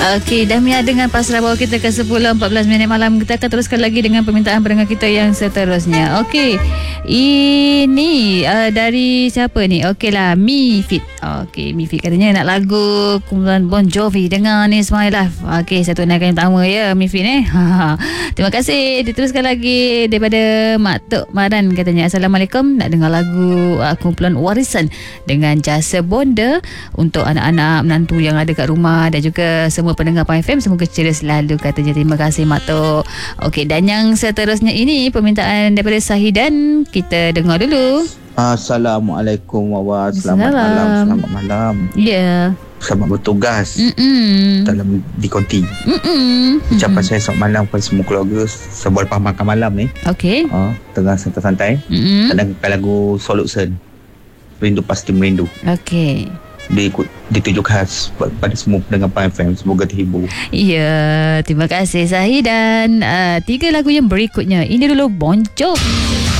Okey, dah Mia dengan Pasrah Bawa kita ke 10.14 malam. Kita akan teruskan lagi dengan permintaan pendengar kita yang seterusnya. Okey, ini dari siapa ni? Okeylah, Mifit. Okey, Mifit katanya nak lagu kumpulan Bon Jovi dengan Is My Life. Okey, satu naikkan yang pertama ya Mifit Terima kasih. Diteruskan lagi daripada Mak Tok Maran katanya, Assalamualaikum, nak dengar lagu kumpulan Warisan dengan Jasa Bonda untuk anak-anak menantu yang ada kat rumah dan juga semua pendengar Pan FM, semoga ceria selalu katanya. Terima kasih Mak Tok. Okey, dan yang seterusnya ini permintaan daripada Sahidan, kita dengar dulu. Assalamualaikum warahmatullahi. Selamat malam. Ya. Yeah. Selamat bertugas dalam di konti. Ucapan saya selamat malam kepada semua keluarga sebuah makan malam ni. Okey. Tengah santai-santai. Dan lagu Solution, Rindu Pasti Merindu. Okey. Ditujuk khas pada semua pendengar Pan FM, semoga terhibur. Ya, terima kasih Sahidan. 3 lagu yang berikutnya ini dulu Bon Jovi.